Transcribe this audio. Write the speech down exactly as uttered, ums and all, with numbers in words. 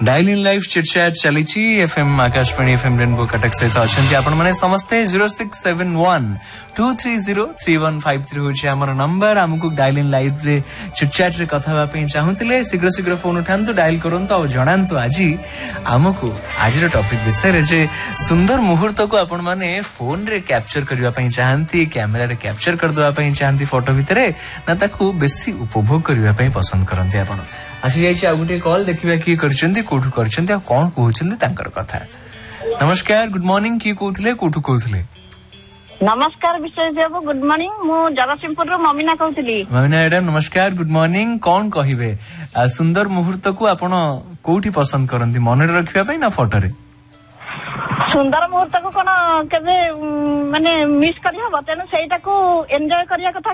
Dial in live chit chat चली FM Akashvani FM rainbow Cuttack सहित अच्छा आपण मैंने समस्ते zero six seven one two three zero three one five three हूँ आमर नंबर आमको डायल इन लाइव रे चिट चैट रे कथा चाहूले शीघ्र शीघ्र फोन उठातु डायल करूँ और जनातु आज आमको आज टॉपिक विषय जे सुंदर मुहूर्त को आपण माने फोन रे कैप्चर करने चाहती कैमेरा रे कैप्चर करदे चाहती फोटो भितर ना ताकू बेसी उपभोग करने पसंद करते आपण आसी जाइए आ गोटे कॉल देखिए किए करछंती कोठु करछंती आ कोन कहउछंती तांकर कथा। नमस्कार गुड मॉर्निंग किए कहउथले कोठु कहउथले। नमस्कार विशेष बाबू गुड मॉर्निंग मु जगतसिंहपुर रो ममीना कहउथली। ममीना मैडम नमस्कार गुड मॉर्निंग कोन कहिबे सुंदर मुहूर्त को आपण कोठी पसंद करंती मन रे रखिबा पई ना फोटो रे। सुंदर मुहूर्त को कोन केबे माने मिस करियो बतेन सेटा को एन्जॉय करिया कथा